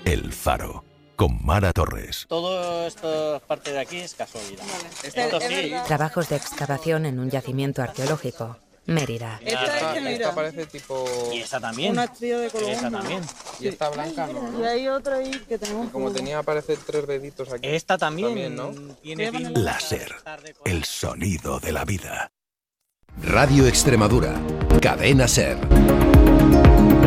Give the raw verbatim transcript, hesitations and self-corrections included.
El Faro, con Mara Torres. Todo esto, parte de aquí, es casualidad. Vale. Esto sí. Trabajos de excavación en un yacimiento arqueológico. Mérida. Esta es Esta, que mira, esta parece tipo... Y esa también. una estrella de color. Esa también. Y esta blanca no, Y ¿no? hay otra ahí que tenemos. Como tenía, parece tres deditos aquí. Esta también, También, ¿no? tiene Sí, pinta Láser, de estar decorada. el sonido de la vida. Radio Extremadura, Cadena SER.